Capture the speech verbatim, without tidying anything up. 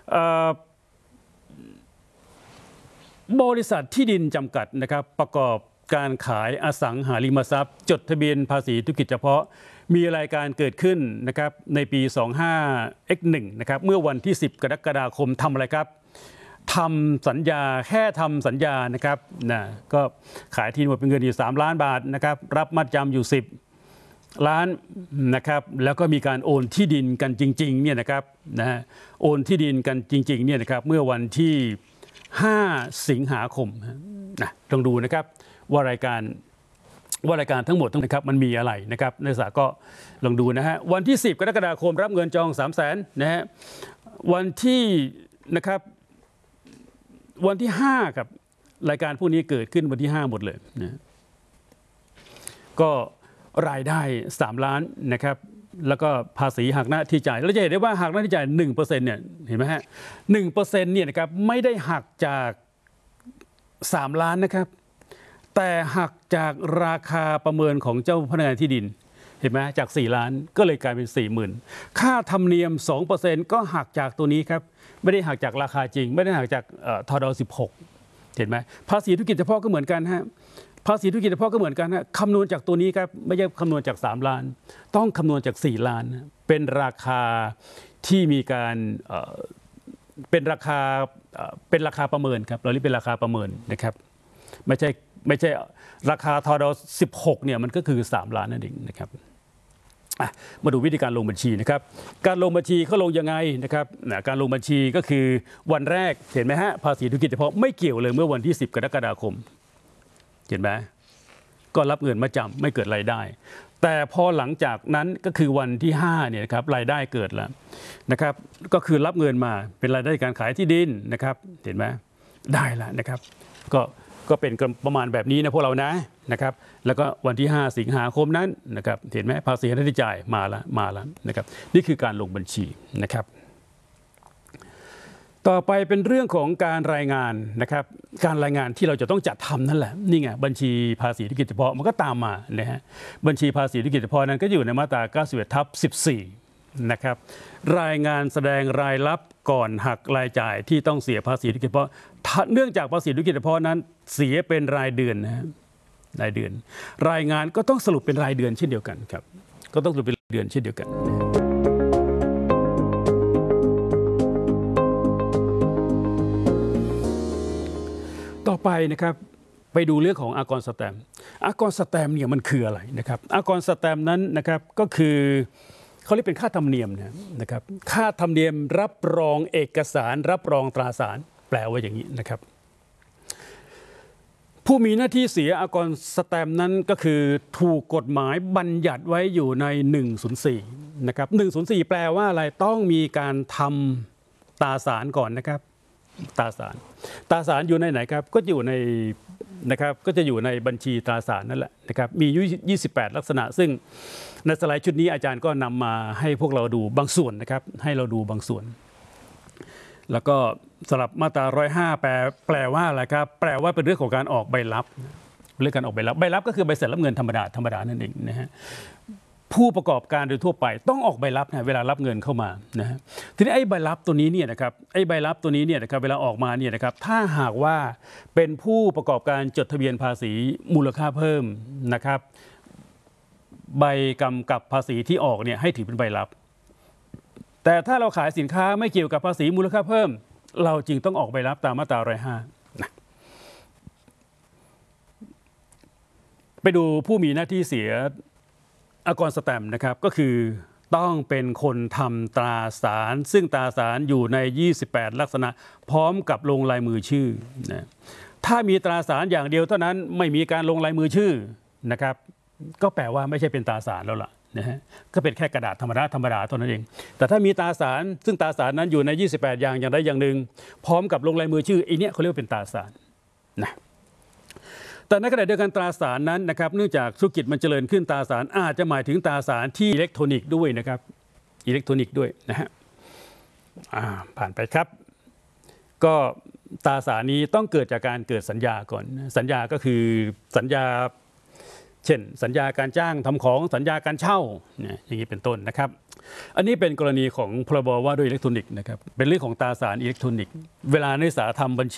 บริษัทที่ดินจำกัดนะครับประกอบการขายอสังหาริมทรัพย์จดทะเบียนภาษีธุรกิจเฉพาะมีรายการเกิดขึ้นนะครับในปี สองห้า เอ็กซ์ หนึ่ง นะครับเมื่อวันที่ สิบ กรกฎาคมทำอะไรครับทำสัญญาแค่ทำสัญญานะครับนะก็ขายที่หมดเป็นเงินอยู่สามล้านบาทนะครับรับมัดจำอยู่สิบล้านนะครับแล้วก็มีการโอนที่ดินกันจริงๆเนี่ยนะครับนะฮะโอนที่ดินกันจริงๆเนี่ยนะครับเมื่อวันที่ห้าสิงหาคมนะลองดูนะครับว่ารายการว่ารายการทั้งหมดนะครับมันมีอะไรนะครับนักศึกษาก็ลองดูนะฮะวันที่สิบกรกฎาคมรับเงินจอง สามแสน นะฮะวันที่นะครับวันที่ห้าครับรายการพวกนี้เกิดขึ้นวันที่ห้าหมดเลยนะก็รายได้สามล้านนะครับแล้วก็ภาษีหักหน้าที่จ่ายเราจะเห็นได้ว่าหักหน้าที่จ่าย หนึ่งเปอร์เซ็นต์ เนี่ยเห็นไหมฮะ หนึ่งเปอร์เซ็นต์ เนี่ยนะครับไม่ได้หักจากสามล้านนะครับแต่หักจากราคาประเมินของเจ้าพนักงานที่ดินเห็นไหมจากสี่ล้านก็เลยกลายเป็น สี่หมื่น ค่าธรรมเนียม สองเปอร์เซ็นต์ ก็หักจากตัวนี้ครับไม่ได้หักจากราคาจริงไม่ได้หักจากทดสิบหกเห็นไหมภาษีธุรกิจเฉพาะก็เหมือนกันฮะภาษีธุรกิจเฉพาะก็เหมือนกันฮะคำนวณจากตัวนี้ครับไม่ใช่คำนวณจากสามล้านต้องคำนวณจากสี่ล้านเป็นราคาที่มีการเป็นราคาเป็นราคาประเมินครับเราเรียกเป็นราคาประเมินนะครับไม่ใช่ไม่ใช่ราคาทดสิบหกเนี่ยมันก็คือสามล้านนั่นเองนะครับมาดูวิธีการลงบัญชีนะครับการลงบัญชีเขาลงยังไงนะครับการลงบัญชีก็คือวันแรกเห็นไหมฮะภาษีธุรกิจเฉพาะไม่เกี่ยวเลยเมื่อวันที่สิบกรกฎาคมเห็นไหมก็รับเงินมาจำไม่เกิดรายได้แต่พอหลังจากนั้นก็คือวันที่ห้าเนี่ยครับรายได้เกิดแล้วนะครับก็คือรับเงินมาเป็นรายได้การขายที่ดินนะครับเห็นไหมได้แล้วนะครับก็ก็เป็นประมาณแบบนี้นะพวกเรานะนะครับแล้วก็วันที่ห้าสิงหาคมนั้นนะครับเห็นไหมภาษีหน้าที่จ่ายมาแล้วมาแล้วนะครับนี่คือการลงบัญชีนะครับต่อไปเป็นเรื่องของการรายงานนะครับการรายงานที่เราจะต้องจัดทำนั่นแหละนี่ไงบัญชีภาษีธุรกิจเฉพาะมันก็ตามมานะฮะบัญชีภาษีธุรกิจเฉพาะนั้นก็อยู่ในมาตราเก้าสิบเอ็ดทับสิบสี่นะครับรายงานแสดงรายรับก่อนหักรายจ่ายที่ต้องเสียภาษีธุรกิจเฉพาะเนื่องจากภาษีธุรกิจเฉพาะนั้นเสียเป็นรายเดือนนะฮะรายเดือนรายงานก็ต้องสรุปเป็นรายเดือนเช่นเดียวกันครับก็ต้องสรุปเป็นรายเดือนเช่นเดียวกันต่อไปนะครับไปดูเรื่องของอากรสแตมป์อากรสแตมป์เนี่ยมันคืออะไรนะครับอากรสแตมป์นั้นนะครับก็คือเขาเรียกเป็นค่าธรรมเนียมนะครับค่าธรรมเนียมรับรองเอกสารรับรองตราสารแปลว่าอย่างนี้นะครับผู้มีหน้าที่เสียอากรสแตมป์นั้นก็คือถูกกฎหมายบัญญัติไว้อยู่ในหนึ่งศูนย์สี่นะครับหนึ่งศูนย์สี่แปลว่าอะไรต้องมีการทำตราสารก่อนนะครับตราสารตราสารอยู่ในไหนครับก็อยู่ในนะครับก็จะอยู่ในบัญชีตราสารนั่นแหละนะครับมียี่สิบแปดลักษณะซึ่งในสไลด์ชุดนี้อาจารย์ก็นำมาให้พวกเราดูบางส่วนนะครับให้เราดูบางส่วนแล้วก็สำหรับมาตราหนึ่งร้อยห้าแปลแปลว่าอะไรครับแปลว่าเป็นเรื่องของการออกใบรับเรื่องการออกใบรับใบรับก็คือใบเสร็จรับเงินธรรมดาธรรมดานั่นเองนะฮะผู้ประกอบการโดยทั่วไปต้องออกใบรับนะเวลารับเงินเข้ามานะฮะทีนี้ไอ้ใบรับตัวนี้เนี่ยนะครับไอ้ใบรับตัวนี้เนี่ยนะครับเวลาออกมาเนี่ยนะครับถ้าหากว่าเป็นผู้ประกอบการจดทะเบียนภาษีมูลค่าเพิ่มนะครับใบกำกับภาษีที่ออกเนี่ยให้ถือเป็นใบรับแต่ถ้าเราขายสินค้าไม่เกี่ยวกับภาษีมูลค่าเพิ่มเราจึงต้องออกใบรับตามมาตราหนึ่งร้อยห้าไปดูผู้มีหน้าที่เสียอากรสแตมป์นะครับก็คือต้องเป็นคนทำตราสารซึ่งตราสารอยู่ในยี่สิบแปดลักษณะพร้อมกับลงลายมือชื่อนะถ้ามีตราสารอย่างเดียวเท่านั้นไม่มีการลงลายมือชื่อนะครับก็แปลว่าไม่ใช่เป็นตราสารแล้วล่ะนะฮะก็เป็นแค่กระดาษธรรมดาธรรมดาเท่านั้นเองแต่ถ้ามีตราสารซึ่งตราสารนั้นอยู่ในยี่สิบแปดอย่างอย่างใดอย่างหนึ่งพร้อมกับลงลายมือชื่อไอ้นี้เขาเรียกว่าเป็นตราสารนะแต่ในขณะเดียวกันตราสารนั้นนะครับเนื่องจากธุรกิจมันเจริญขึ้นตราสารอาจจะหมายถึงตราสารที่อิเล็กทรอนิกส์ด้วยนะครับอิเล็กทรอนิกส์ด้วยนะฮะผ่านไปครับก็ตราสารนี้ต้องเกิดจากการเกิดสัญญาก่อนสัญญาก็คือสัญญาเช่นสัญญาการจ้างทำของสัญญาการเช่าอย่างนี้เป็นต้นนะครับอันนี้เป็นกรณีของพรบว่าด้วยอิเล็กทรอนิกส์นะครับเป็นเรื่องของตราสารอิเล็กทรอนิกส์เวลานักศึกษาทำบัญชี